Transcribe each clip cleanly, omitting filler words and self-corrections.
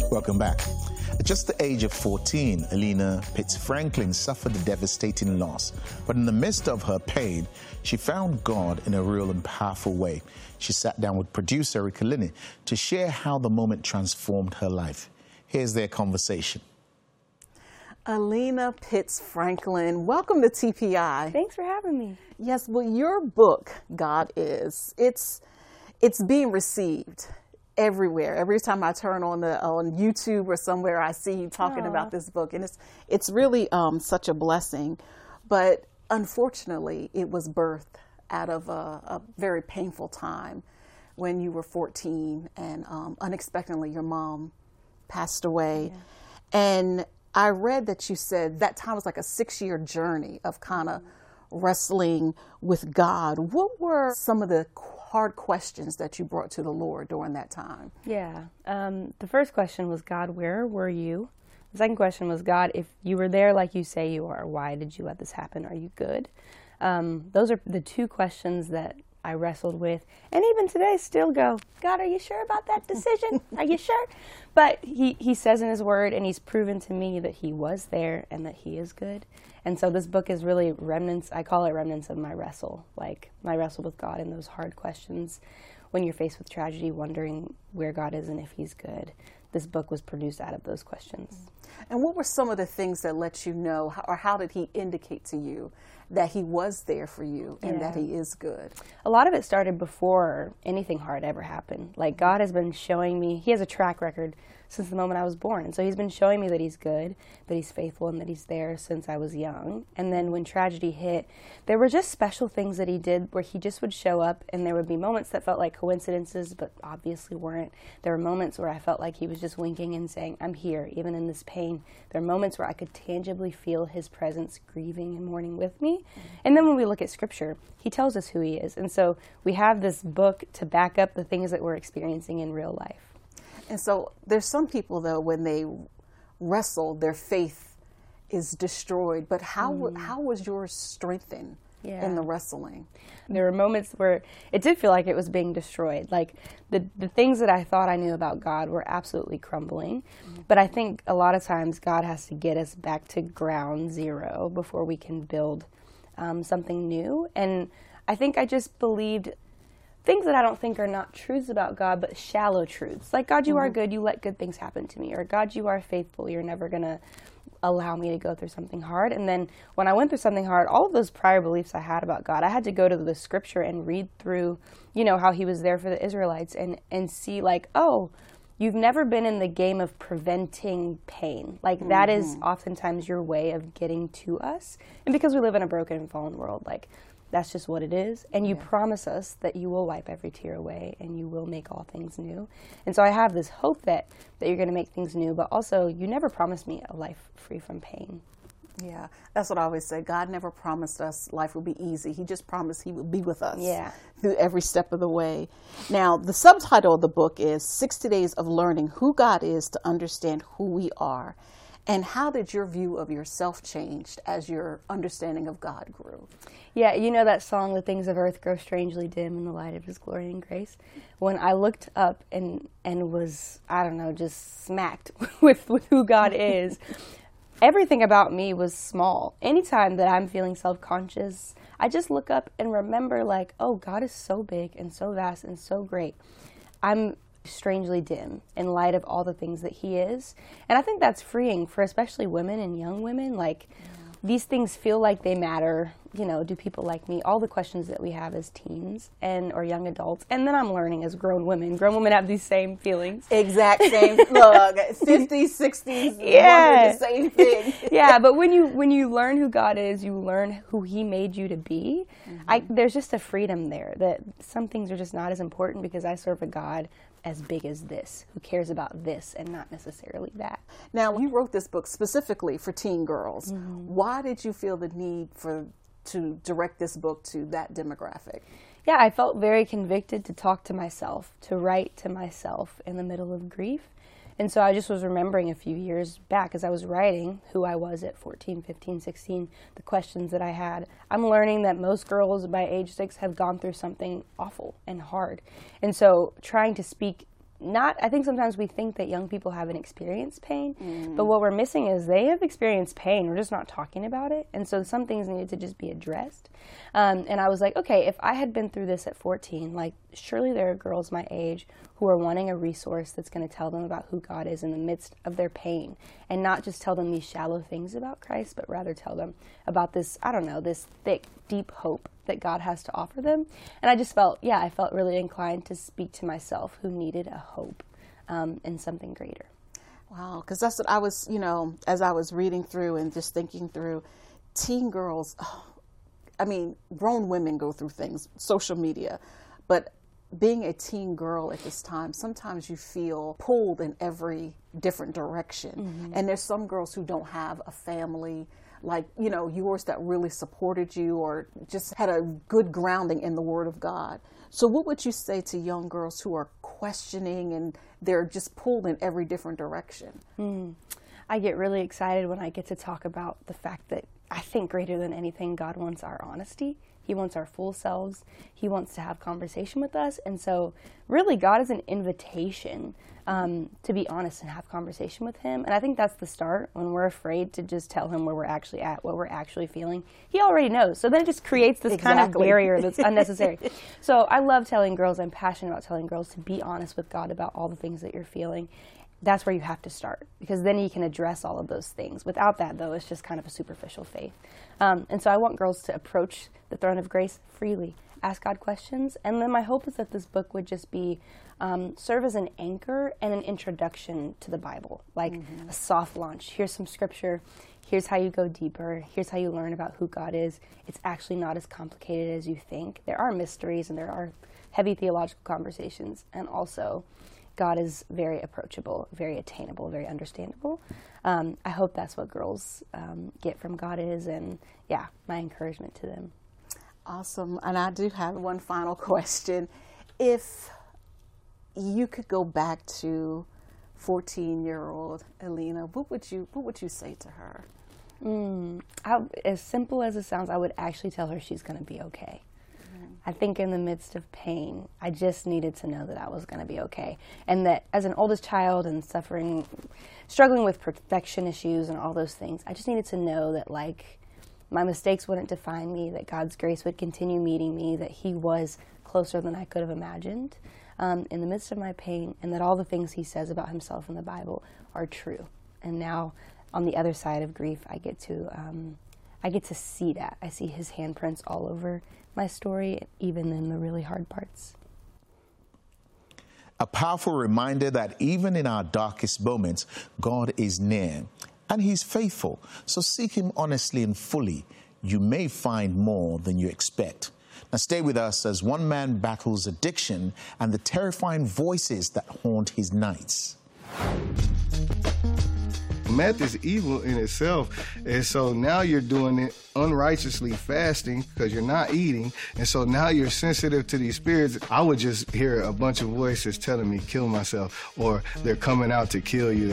Welcome back. At just the age of 14, Alina Pitts Franklin suffered a devastating loss. But in the midst of her pain, she found God in a real and powerful way. She sat down with producer Erica Linney to share how the moment transformed her life. Here's their conversation. Alina Pitts Franklin, welcome to TPI. Thanks for having me. Yes, well, your book, God Is, it's being received everywhere. Every time I turn on YouTube or somewhere, I see you talking about this book, and it's really such a blessing. But unfortunately, it was birthed out of a very painful time when you were 14, and unexpectedly your mom passed away. Yeah. And I read that you said that time was like a 6-year journey of kind of wrestling with God. What were some of the hard questions that you brought to the Lord during that time? Yeah. The first question was, God, where were you? The second question was, God, if you were there like you say you are, why did you let this happen? Are you good? Those are the two questions that I wrestled with, and even today still go, God, are you sure about that decision? Are you sure? But he says in his word, and he's proven to me that he was there and that he is good. And so this book is really remnants, I call it remnants of my wrestle, like my wrestle with God and those hard questions when you're faced with tragedy, wondering where God is and if he's good. This book was produced out of those questions. And what were some of the things that let you know, or how did he indicate to you that he was there for you and that he is good? A lot of it started before anything hard ever happened. Like, God has been showing me, he has a track record since the moment I was born. And so he's been showing me that he's good, that he's faithful, and that he's there since I was young. And then when tragedy hit, there were just special things that he did where he just would show up, and there would be moments that felt like coincidences, but obviously weren't. There were moments where I felt like he was just winking and saying, I'm here, even in this pain. There are moments where I could tangibly feel his presence grieving and mourning with me. And then when we look at Scripture, he tells us who he is. And so we have this book to back up the things that we're experiencing in real life. And so there's some people, though, when they wrestle, their faith is destroyed. But how was yours strengthened in the wrestling? There were moments where it did feel like it was being destroyed. Like the things that I thought I knew about God were absolutely crumbling. But I think a lot of times God has to get us back to ground zero before we can build something new. And I think I just believed things that I don't think are not truths about God, but shallow truths. Like, God, you are good, you let good things happen to me. Or, God, you are faithful, you're never going to allow me to go through something hard. And then when I went through something hard, all of those prior beliefs I had about God, I had to go to the Scripture and read through, how he was there for the Israelites and see, like, oh, you've never been in the game of preventing pain. Like, that is oftentimes your way of getting to us. And because we live in a broken and fallen world, like, that's just what it is. And you promise us that you will wipe every tear away and you will make all things new. And so I have this hope that you're going to make things new, but also you never promised me a life free from pain. Yeah, that's what I always say. God never promised us life would be easy. He just promised he would be with us through every step of the way. Now, the subtitle of the book is 60 Days of Learning Who God Is to Understand Who We Are. And how did your view of yourself change as your understanding of God grew? Yeah, you know that song, The Things of Earth Grow Strangely Dim in the Light of His Glory and Grace? When I looked up and was, I don't know, just smacked with who God is, everything about me was small. Anytime that I'm feeling self-conscious, I just look up and remember, like, oh, God is so big and so vast and so great. I'm strangely dim in light of all the things that he is. And I think that's freeing for especially women and young women. Like, these things feel like they matter. Do people like me? All the questions that we have as teens or young adults. And then I'm learning as grown women. Grown women have these same feelings. Exact same. Look, 50s, 60s, the same thing. Yeah, but when you learn who God is, you learn who he made you to be. There's just a freedom there that some things are just not as important because I serve a God as big as this, who cares about this and not necessarily that. Now, you wrote this book specifically for teen girls. Why did you feel the need to direct this book to that demographic? Yeah, I felt very convicted to talk to myself, to write to myself in the middle of grief. And so I just was remembering a few years back as I was writing who I was at 14, 15, 16, the questions that I had. I'm learning that most girls by age 6 have gone through something awful and hard. And so trying to speak I think sometimes we think that young people haven't experienced pain, but what we're missing is they have experienced pain. We're just not talking about it. And so some things needed to just be addressed. And I was like, okay, if I had been through this at 14, like surely there are girls my age who are wanting a resource that's going to tell them about who God is in the midst of their pain, and not just tell them these shallow things about Christ, but rather tell them about this, I don't know, this thick, deep hope that God has to offer them. And I just felt, I felt really inclined to speak to myself who needed a hope in something greater. Wow, because that's what I was, as I was reading through and just thinking through, teen girls, grown women go through things, social media, but being a teen girl at this time, sometimes you feel pulled in every different direction. And there's some girls who don't have a family like, yours that really supported you or just had a good grounding in the Word of God. So what would you say to young girls who are questioning and they're just pulled in every different direction? I get really excited when I get to talk about the fact that I think greater than anything, God wants our honesty. He wants our full selves. He wants to have conversation with us. And so really God is an invitation to be honest and have conversation with him. And I think that's the start. When we're afraid to just tell him where we're actually at, what we're actually feeling, he already knows. So then it just creates this kind of barrier that's unnecessary. So I love telling girls, I'm passionate about telling girls to be honest with God about all the things that you're feeling. That's where you have to start, because then he can address all of those things. Without that, though, it's just kind of a superficial faith. And so I want girls to approach the throne of grace freely, ask God questions, and then my hope is that this book would just be serve as an anchor and an introduction to the Bible, like a soft launch. Here's some scripture. Here's how you go deeper. Here's how you learn about who God is. It's actually not as complicated as you think. There are mysteries and there are heavy theological conversations, and also God is very approachable, very attainable, very understandable. I hope that's what girls get from God is, and my encouragement to them. Awesome. And I do have one final question. If you could go back to 14-year-old Alina, what would you say to her? As simple as it sounds, I would actually tell her she's going to be okay. I think in the midst of pain, I just needed to know that I was going to be okay. And that as an oldest child and struggling with perfection issues and all those things, I just needed to know that, like, my mistakes wouldn't define me, that God's grace would continue meeting me, that he was closer than I could have imagined in the midst of my pain, and that all the things he says about himself in the Bible are true. And now, on the other side of grief, I get to see that. I see his handprints all over my story, even in the really hard parts. A powerful reminder that even in our darkest moments, God is near and he's faithful. So seek him honestly and fully. You may find more than you expect. Now stay with us as one man battles addiction and the terrifying voices that haunt his nights. Meth is evil in itself, and so now you're doing it unrighteously fasting because you're not eating, and so now you're sensitive to these spirits. I would just hear a bunch of voices telling me kill myself, or they're coming out to kill you.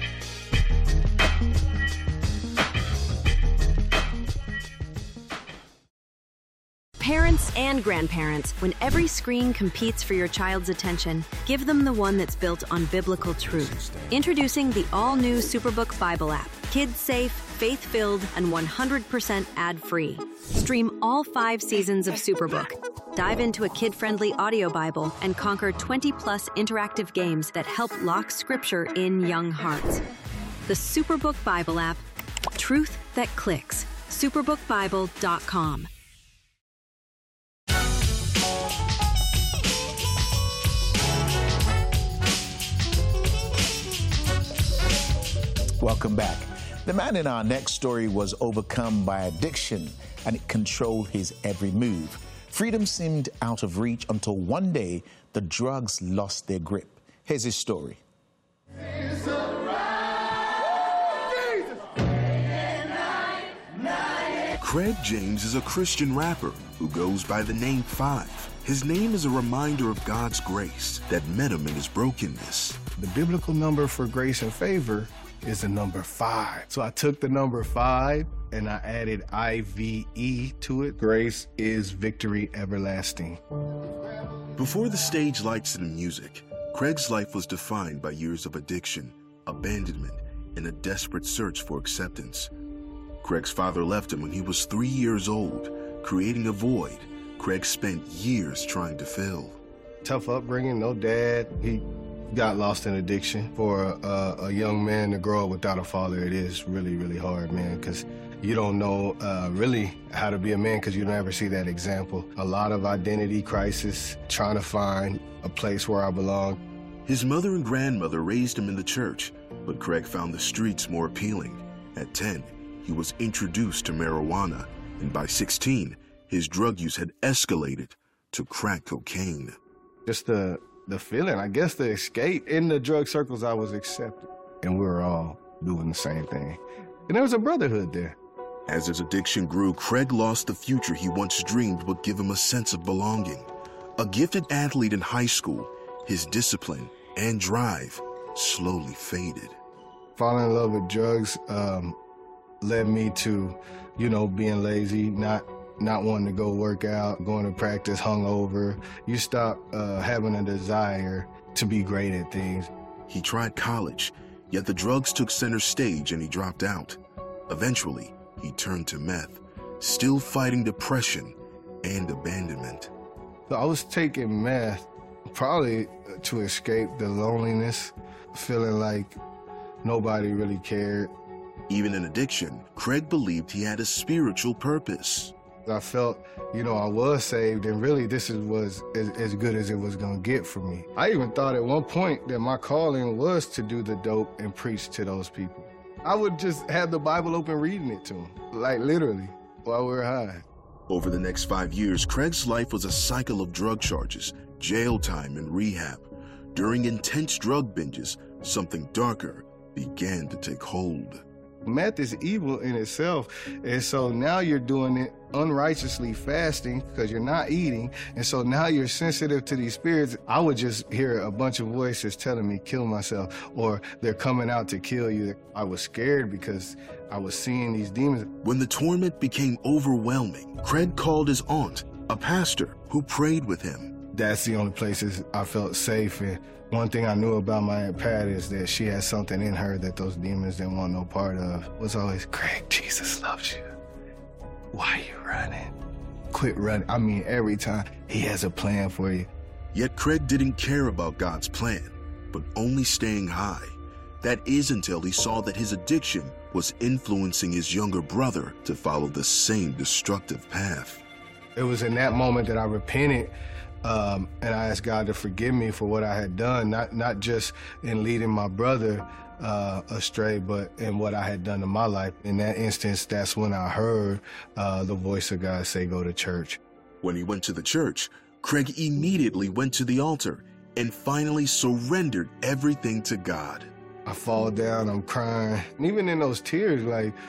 Parents and grandparents, when every screen competes for your child's attention, give them the one that's built on biblical truth. Introducing the all-new Superbook Bible app. Kids-safe, faith-filled, and 100% ad-free. Stream all 5 seasons of Superbook. Dive into a kid-friendly audio Bible and conquer 20-plus interactive games that help lock Scripture in young hearts. The Superbook Bible app. Truth that clicks. Superbookbible.com. Welcome back. The man in our next story was overcome by addiction, and it controlled his every move. Freedom seemed out of reach until one day the drugs lost their grip. Here's his story. Craig James is a Christian rapper who goes by the name 5. His name is a reminder of God's grace that met him in his brokenness. The biblical number for grace and favor is the number 5. So I took the number 5 and I added IVE to it. Grace is victory everlasting. Before the stage lights and music, Craig's life was defined by years of addiction, abandonment, and a desperate search for acceptance. Craig's father left him when he was 3 years old, creating a void Craig spent years trying to fill. Tough upbringing, no dad. He got lost in addiction. For a young man to grow up without a father, it is really, really hard, man, because you don't know really how to be a man because you never see that example. A lot of identity crisis, trying to find a place where I belong. His mother and grandmother raised him in the church, but Craig found the streets more appealing. At 10, he was introduced to marijuana, and by 16, his drug use had escalated to crack cocaine. Just the feeling, I guess the escape. In the drug circles, I was accepted, and we were all doing the same thing. And there was a brotherhood there. As his addiction grew, Craig lost the future he once dreamed would give him a sense of belonging. A gifted athlete in high school, his discipline and drive slowly faded. Falling in love with drugs led me to, being lazy, not wanting to go work out, going to practice hungover. You stop having a desire to be great at things. He tried college, yet the drugs took center stage and he dropped out. Eventually, he turned to meth, still fighting depression and abandonment. So I was taking meth probably to escape the loneliness, feeling like nobody really cared. Even in addiction, Craig believed he had a spiritual purpose. I felt, I was saved, and really this was as good as it was going to get for me. I even thought at one point that my calling was to do the dope and preach to those people. I would just have the Bible open reading it to them, like literally, while we were high. Over the next 5 years, Craig's life was a cycle of drug charges, jail time, and rehab. During intense drug binges, something darker began to take hold. Meth is evil in itself, and so now you're doing it unrighteously, fasting because you're not eating, and so now you're sensitive to these spirits. I would just hear a bunch of voices telling me kill myself, or they're coming out to kill you. I was scared because I was seeing these demons. When the torment became overwhelming, Craig called his aunt, a pastor, who prayed with him. That's the only places I felt safe. And one thing I knew about my Aunt Pat is that she had something in her that those demons didn't want no part of. It was always, Craig, Jesus loves you. Why are you running? Quit running. I mean, every time he has a plan for you. Yet Craig didn't care about God's plan, but only staying high. That is until he saw that his addiction was influencing his younger brother to follow the same destructive path. It was in that moment that I repented. And I asked God to forgive me for what I had done, not just in leading my brother astray, but in what I had done in my life. In that instance, that's when I heard the voice of God say, go to church. When he went to the church, Craig immediately went to the altar and finally surrendered everything to God. I fall down, I'm crying. And even in those tears,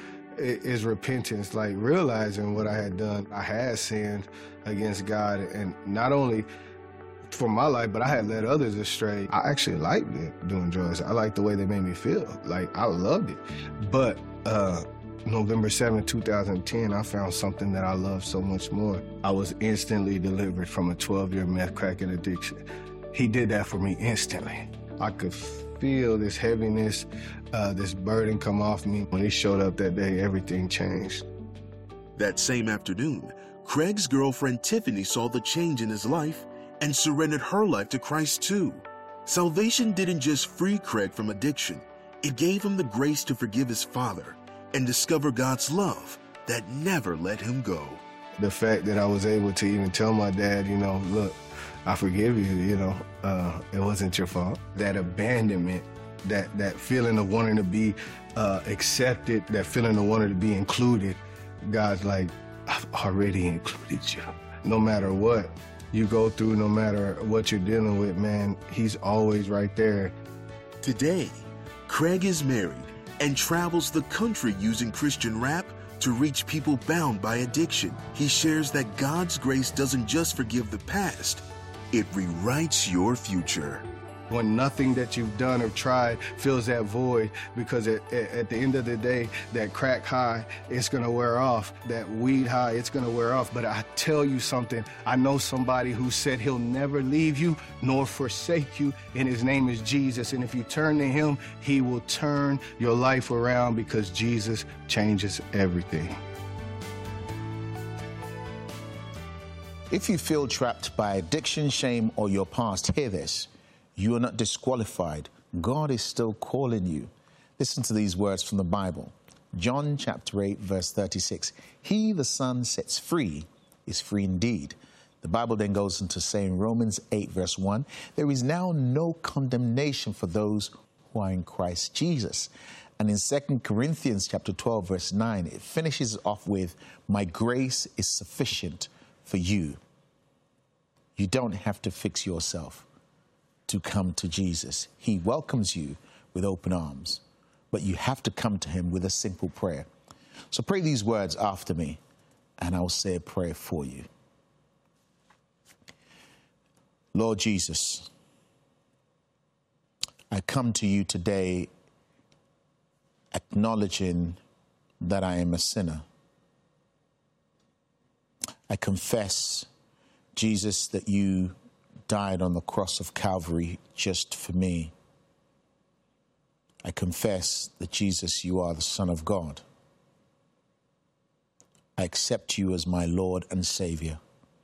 is repentance, realizing what I had done. I had sinned against God, and not only for my life, but I had led others astray. I actually liked it, doing drugs. I liked the way they made me feel. I loved it. But November 7, 2010, I found something that I loved so much more. I was instantly delivered from a 12-year meth cracking addiction. He did that for me instantly. I could feel this heaviness, this burden come off me. When he showed up that day, everything changed. That same afternoon, Craig's girlfriend Tiffany saw the change in his life and surrendered her life to Christ too. Salvation didn't just free Craig from addiction, it gave him the grace to forgive his father and discover God's love that never let him go. The fact that I was able to even tell my dad, look, I forgive you, it wasn't your fault. That abandonment, that feeling of wanting to be accepted, that feeling of wanting to be included, God's like, I've already included you. No matter what you go through, no matter what you're dealing with, man, he's always right there. Today, Craig is married and travels the country using Christian rap to reach people bound by addiction. He shares that God's grace doesn't just forgive the past, it rewrites your future. when nothing that you've done or tried fills that void, because at the end of the day, that crack high, it's going to wear off. That weed high, it's going to wear off. But I tell you something, I know somebody who said he'll never leave you nor forsake you, and his name is Jesus. And if you turn to him, he will turn your life around, because Jesus changes everything. If you feel trapped by addiction, shame, or your past, hear this. You are not disqualified. God is still calling you. Listen to these words from the Bible. John chapter 8, verse 36. He the Son sets free is free indeed. The Bible then goes into saying, Romans 8, verse 1, there is now no condemnation for those who are in Christ Jesus. And in 2 Corinthians chapter 12, verse 9, it finishes off with, my grace is sufficient for you. You don't have to fix yourself to come to Jesus. He welcomes you with open arms, but you have to come to him with a simple prayer. So pray these words after me, and I'll say a prayer for you. Lord Jesus, I come to you today acknowledging that I am a sinner. I confess, Jesus, that you died on the cross of Calvary just for me. I confess that, Jesus, you are the Son of God. I accept you as my Lord and Savior.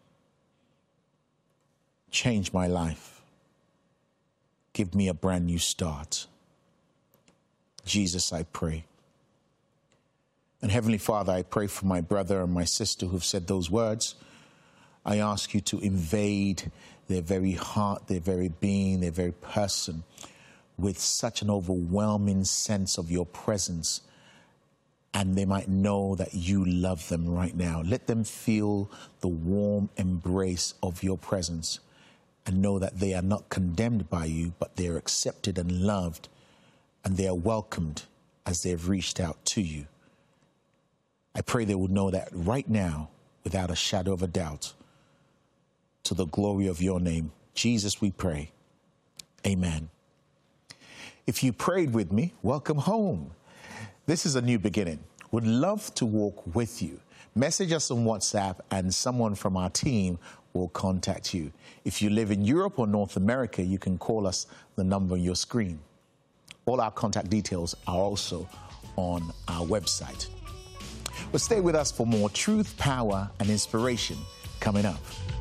Change my life. Give me a brand new start. Jesus, I pray. And Heavenly Father, I pray for my brother and my sister who've said those words. I ask you to invade their very heart, their very being, their very person with such an overwhelming sense of your presence, and they might know that you love them right now. Let them feel the warm embrace of your presence and know that they are not condemned by you, but they are accepted and loved, and they are welcomed as they have reached out to you. I pray they would know that right now, without a shadow of a doubt, to the glory of your name. Jesus, we pray. Amen. If you prayed with me, welcome home. This is a new beginning. Would love to walk with you. Message us on WhatsApp and someone from our team will contact you. If you live in Europe or North America, you can call us the number on your screen. All our contact details are also on our website. But stay with us for more truth, power, and inspiration coming up.